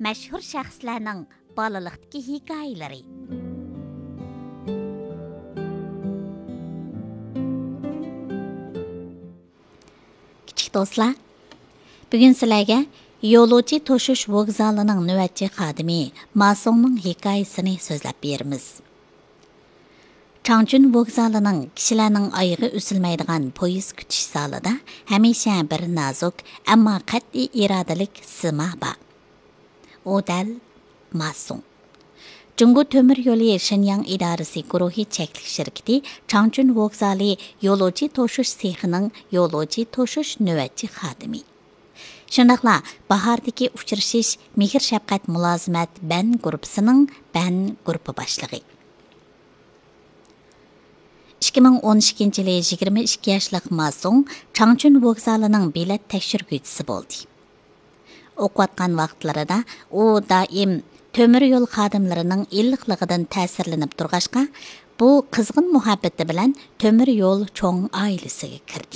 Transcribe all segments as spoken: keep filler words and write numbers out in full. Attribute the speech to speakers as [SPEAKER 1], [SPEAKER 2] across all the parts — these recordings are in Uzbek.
[SPEAKER 1] Məşhur şəxslərinin balaliqdagi hikoyalari. Kichik do'stlar, bugun sizlarga yo'lovchi to'shish vokzalining navbatchi xodimi Masongning hikoyasini so'zlab beramiz. Changchun vokzalining kishilarning oyog'i usilmaydigan poyezd kutish zalida hamisha bir nozuk, ammo qat'iy irodalik sima bor. O dal Masong. Jungo Temir Yo'li Shenyang idorasi guruhi cheklik shirkati Changchun vokzali yo'lovchi to'shish sexining yo'lovchi to'shish navbatchi xodimi. Shundaqla bahordagi uchrashish mehr shafqat mulozimat ban guruhining ban guruhi boshlig'i. ikki ming o'n ikkinchi yili yigirma ikki yoshli Masong Changchun vokzalining bilet tekshiruvchisi bo'ldi. O'qiyotgan vaqtlarida u doim temir yo'l xodimlarining illiqligidan ta'sirlanib turg'ashqa, bu qizg'in muhabbati bilan temir yo'l cho'ng oilasiga kirdi.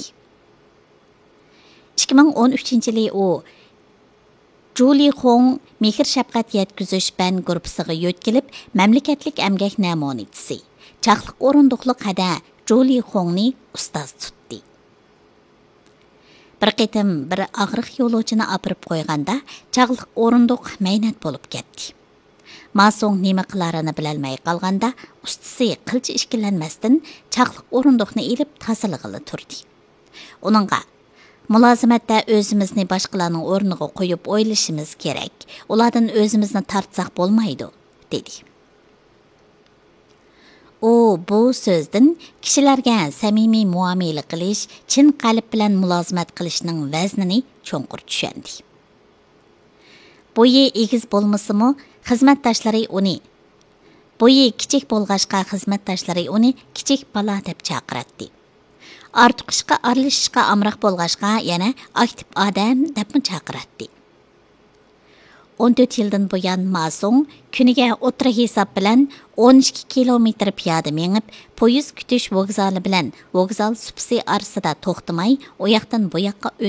[SPEAKER 1] ikki ming o'n uchinchi yili u Juli Hong mehr shafqat yetkazish ban guruhiga yo'tkilib, mamlakatlik emgak namunachisi, chaqliq o'rindiqliq hada Juli Hongni ustoz tutdi. Bir qitim bir og'riq yo'lovchini opirib qo'yganda, chaqliq o'rindiq maynat bo'lib ketdi. Masong nima qilarini bilolmay qolganda, ustasi qilcha ishkillanmasdan chaqliq o'rindiqni ilib tasalig'ili turdi. Uningga mulozimatda o'zimizni boshqalarning o'rniga qo'yib o'ylashimiz kerak. Ulardan o'zimizni tortsak bo'lmaydi, dedi. U bu so'zdan kishilarga samimiy muomala qilish, chin qalb bilan mulozimat qilishning vaznini cho'nqur tushundi. Bo'yi egiz bo'lmasimi, xizmatdoshlari uni bo'yi kichik bo'lg'achqa xizmatdoshlari uni kichik bola deb chaqiradi. Ortiqishqa aralashishqa amroq bo'lg'achqa yana aktiv odam deb chaqiradi. o'n to'rt yildan buyon Masong kuniga o'tira hisob bilan o'n ikki kilometr piyoda mengib, poyezd kutish vokzali bilan vokzal supsi orasida to'xtamay, u yoqdan bu yoqqa